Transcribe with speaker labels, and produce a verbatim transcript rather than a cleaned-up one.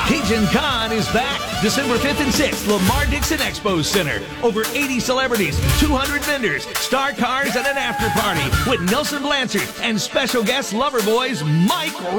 Speaker 1: Cajun Con is back December fifth and sixth, Lamar Dixon Expo Center. Over eighty celebrities, two hundred vendors, star cars, and an after party with Nelson Blanchard and special guest Loverboy's Mike